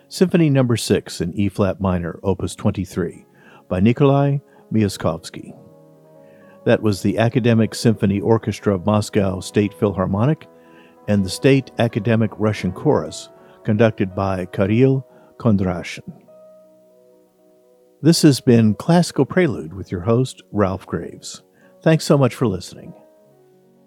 Symphony No. 6 in E-flat minor, Opus 23, by Nikolai Myaskovsky. That was the Academic Symphony Orchestra of Moscow State Philharmonic and the State Academic Russian Chorus, conducted by Kirill Kondrashin. This has been Classical Prelude with your host, Ralph Graves. Thanks so much for listening.